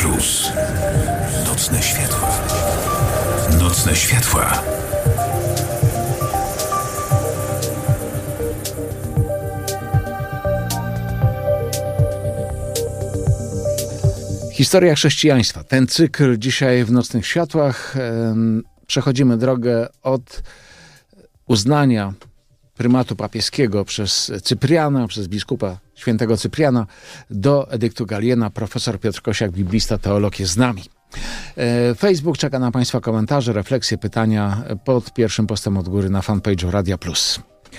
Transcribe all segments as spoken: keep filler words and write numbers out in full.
Plus. Nocne światła. Nocne światła. Historia chrześcijaństwa. Ten cykl dzisiaj w Nocnych Światłach. Przechodzimy drogę od uznania prymatu papieskiego przez Cypriana, przez biskupa świętego Cypriana, do edyktu Galiena. Profesor Piotr Kosiak, biblista, teolog, jest z nami. Facebook czeka na Państwa komentarze, refleksje, pytania pod pierwszym postem od góry na fanpage'u Radia Plus.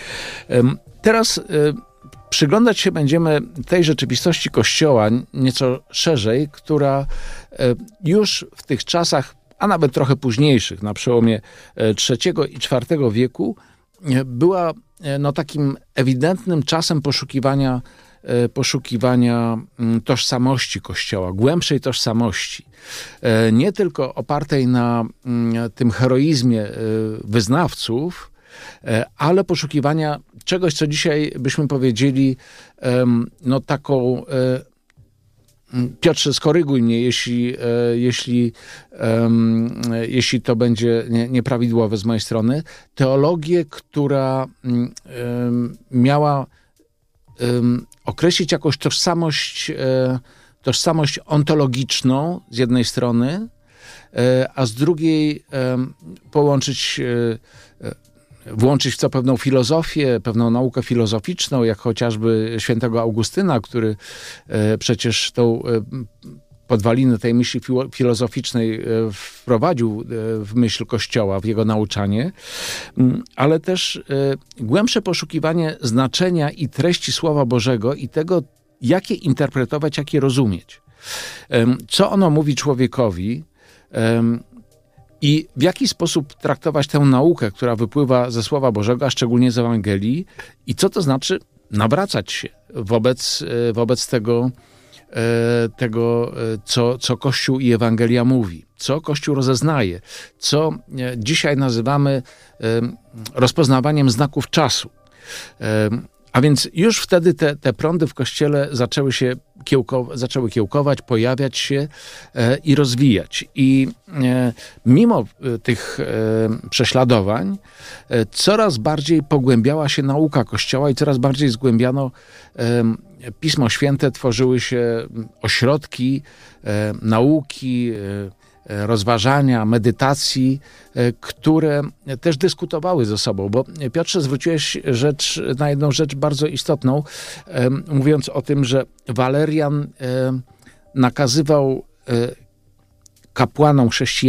Teraz przyglądać się będziemy tej rzeczywistości Kościoła nieco szerzej, która już w tych czasach, a nawet trochę późniejszych, na przełomie trzeciego i czwartego wieku, była no, takim ewidentnym czasem poszukiwania, poszukiwania tożsamości Kościoła, głębszej tożsamości. Nie tylko opartej na tym heroizmie wyznawców, ale poszukiwania czegoś, co dzisiaj byśmy powiedzieli, no taką, Piotrze, skoryguj mnie, jeśli, jeśli, jeśli to będzie nieprawidłowe z mojej strony, teologię, która miała określić jakąś tożsamość, tożsamość ontologiczną z jednej strony, a z drugiej połączyć, włączyć w to pewną filozofię, pewną naukę filozoficzną, jak chociażby świętego Augustyna, który przecież tą podwalinę tej myśli filozoficznej wprowadził w myśl Kościoła, w jego nauczanie, ale też głębsze poszukiwanie znaczenia i treści Słowa Bożego i tego, jak je interpretować, jak je rozumieć. Co ono mówi człowiekowi i w jaki sposób traktować tę naukę, która wypływa ze Słowa Bożego, a szczególnie z Ewangelii, i co to znaczy nawracać się wobec, wobec tego, tego co, co Kościół i Ewangelia mówi, co Kościół rozeznaje, co dzisiaj nazywamy rozpoznawaniem znaków czasu. A więc już wtedy te, te prądy w Kościele zaczęły się kiełko, zaczęły kiełkować, pojawiać się e, i rozwijać. I e, mimo tych e, prześladowań e, coraz bardziej pogłębiała się nauka Kościoła i coraz bardziej zgłębiano e, Pismo Święte, tworzyły się ośrodki e, nauki, e, rozważania, medytacji, które też dyskutowały ze sobą, bo Piotrze, zwróciłeś rzecz, na jedną rzecz bardzo istotną, mówiąc o tym, że Walerian nakazywał kapłanom chrześcijańskim